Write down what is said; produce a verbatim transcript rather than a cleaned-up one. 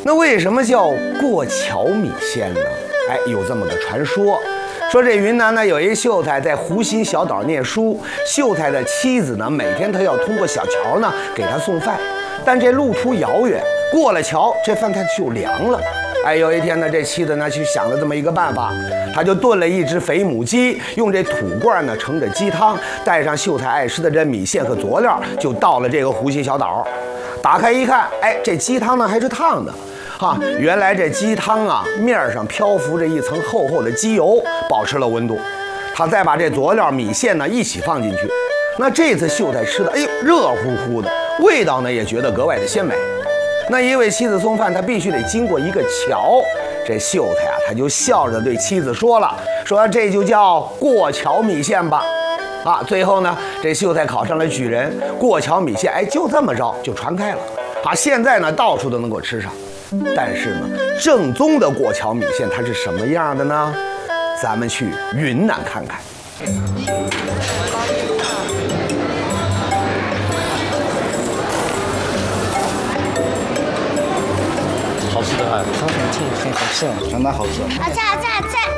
那为什么叫过桥米线呢？哎，有这么个传说，说这云南呢有一秀才在湖心小岛念书，秀才的妻子呢每天他要通过小桥呢给他送饭，但这路途遥远，过了桥这饭菜就凉了。哎，有一天呢，这妻子呢去想了这么一个办法，他就炖了一只肥母鸡，用这土罐呢盛着鸡汤，带上秀才爱吃的这米线和佐料，就到了这个湖心小岛。打开一看，哎，这鸡汤呢还是烫的，哈，原来这鸡汤啊面上漂浮着一层厚厚的鸡油，保持了温度。他再把这佐料米线呢一起放进去，那这次秀才吃的，哎呦，热乎乎的，味道呢也觉得格外的鲜美。那因为妻子送饭，他必须得经过一个桥，这秀才啊，他就笑着对妻子说了，说这就叫过桥米线吧。啊，最后呢，这秀才考上了举人，过桥米线，哎，就这么着就传开了。啊，现在呢，到处都能够吃上。但是呢，正宗的过桥米线它是什么样的呢？咱们去云南看看。 好吃的很， 很很很好吃，相当好吃。 好吃好吃好吃。